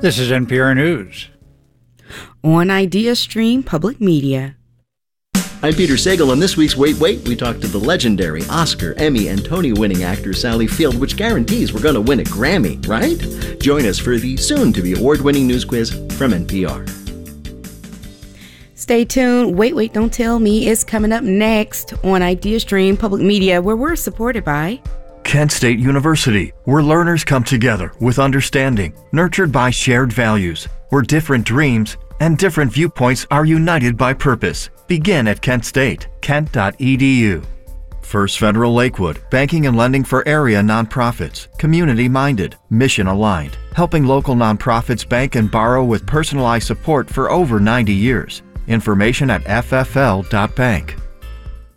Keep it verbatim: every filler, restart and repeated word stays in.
This is N P R News. On IdeaStream Public Media. I'm Peter Sagal. On this week's Wait Wait, we talk to the legendary Oscar, Emmy, and Tony-winning actor Sally Field, which guarantees we're going to win a Grammy, right? Join us for the soon-to-be award-winning news quiz from N P R. Stay tuned. Wait Wait, Don't Tell Me is coming up next on IdeaStream Public Media, where we're supported by Kent State University, where learners come together with understanding, nurtured by shared values, where different dreams and different viewpoints are united by purpose. Begin at Kent State, kent dot e d u. First Federal Lakewood, banking and lending for area nonprofits, community-minded, mission-aligned, helping local nonprofits bank and borrow with personalized support for over ninety years. Information at f f l dot bank.